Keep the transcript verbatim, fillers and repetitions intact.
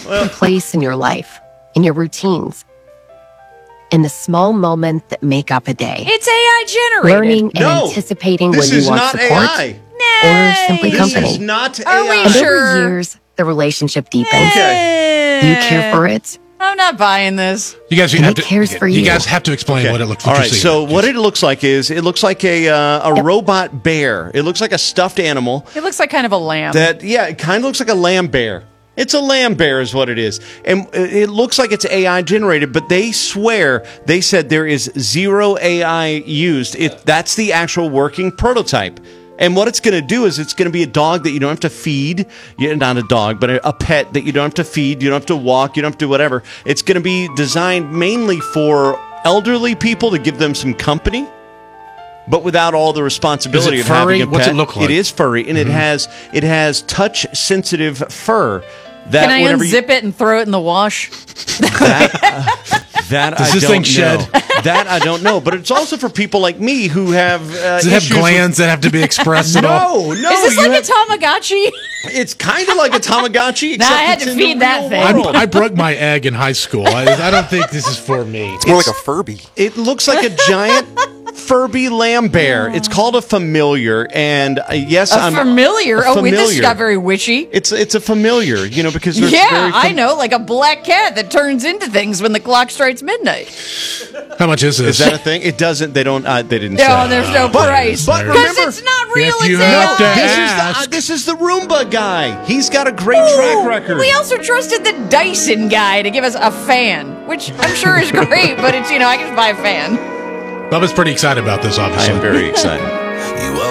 a place in your life, in your routines, in the small moments that make up a day. It's A I generated. Learning and No, anticipating when this you is want not support A I. or simply Nay. This company. is not A I. Are we And sure? over years, the relationship deepens. Okay. You care for it, I'm not buying this. You guys, you and have it to, cares for you you. guys have to explain Okay. what it looks. All What right. you're So seeing. what it looks like is it looks like a uh, a robot bear. It looks like a stuffed animal. It looks like kind of a lamb. That yeah, it kind of looks like a lamb bear. It's a lamb bear is what it is. And it looks like it's A I generated, but they swear, they said there is zero A I used. It, that's the actual working prototype. And what it's going to do is it's going to be a dog that you don't have to feed. Yeah, not a dog, but a, a pet that you don't have to feed. You don't have to walk. You don't have to do whatever. It's going to be designed mainly for elderly people to give them some company, but without all the responsibility Is it of having furry? a pet. What's it look like? It is furry, and Mm-hmm. it has it has touch sensitive fur. That Can I whenever unzip it and throw it in the wash? You, that uh, that Does I this don't thing shed? know. That I don't know. But it's also for people like me who have uh, Does it have issues glands that have to be expressed With, at all? no, no. Is this you like have- a Tamagotchi? It's kind of like a Tamagotchi. Nah, Except I had it's to in feed the that real thing. I, world. I broke my egg in high school. I, I don't think this is for me. It's more like a Furby. It looks like a giant Furby lamb bear. It's called a familiar, and uh, yes, A I'm familiar? a Oh, wait, this familiar. got very witchy. It's it's a familiar, you know, because there's Yeah, very I fam- know, like a black cat that turns into things when the clock strikes midnight. How much is this? Is that a thing? It doesn't. They don't. Uh, they didn't No, say. there's no But- price. but Because remember- it's not real, If you it's have to A I. This is the uh, ask. this is the Roomba guy. He's got a great track record. We also trusted the Dyson guy to give us a fan, which I'm sure is great, but it's, you know, I can just buy a fan. Bubba's pretty excited about this, I obviously. am very excited. You